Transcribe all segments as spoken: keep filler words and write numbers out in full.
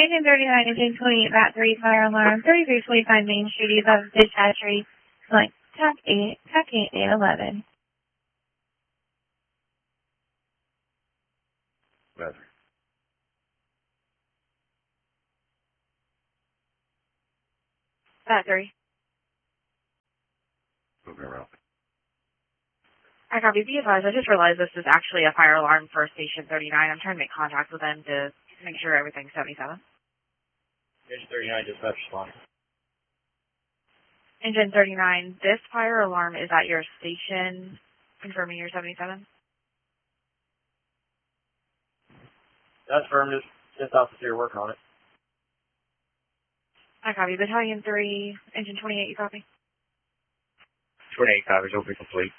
Engine thirty-nine, Engine twenty-eight, Bat three, fire alarm, thirty-three twenty-five Main Street, above Dish Hatchery, like Tuck eight, Tuck eight, eight eleven. Bat three. Bat three. Moving around. I copy. Be advised, I just realized this is actually a fire alarm for Station thirty-nine. I'm trying to make contact with them to make sure everything's seventy-seven. Engine thirty-nine, dispatch response. Engine thirty-nine, this fire alarm is at your station, confirming you're seventy-seven. That's affirmative. Fifth officer working on it. I copy. Battalion three, Engine twenty-eight, you copy? twenty-eight copies, will be complete.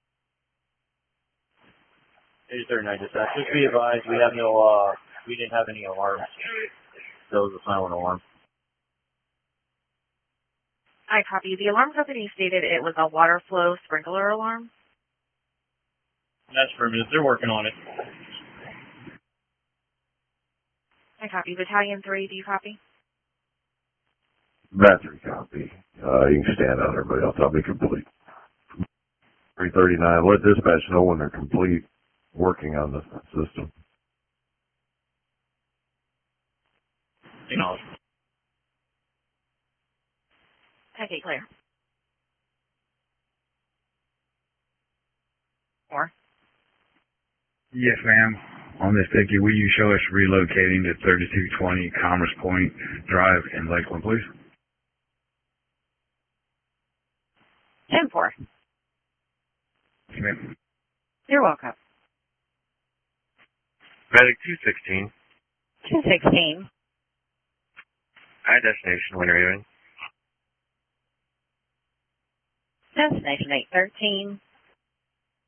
Engine thirty-nine, dispatch. Just be advised, we have no, uh, we didn't have any alarms. That was a silent alarm. I copy. The alarm company stated it was a water flow sprinkler alarm. That's affirmative. They're working on it. I copy. Battalion three, do you copy? Bat three copy. Uh, you can stand out, everybody else. I'll be complete. three thirty-nine, let dispatch know when they're complete working on the system. Acknowledge. Okay, clear. More? Yes, ma'am. On this ticket, will you show us relocating to thirty-two twenty Commerce Point Drive in Lakeland, please? ten four. Yes, ma'am. You're welcome. Medic two sixteen. two sixteen. High destination, when are you in? Destination eight thirteen.